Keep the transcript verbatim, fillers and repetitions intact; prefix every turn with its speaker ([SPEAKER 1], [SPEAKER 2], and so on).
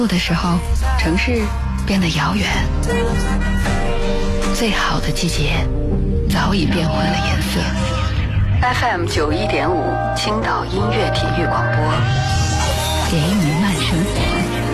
[SPEAKER 1] 的时候，城市变得遥远，最好的季节早已变换了颜色。F M 九一点五，青岛音乐体育广播，给予慢生活。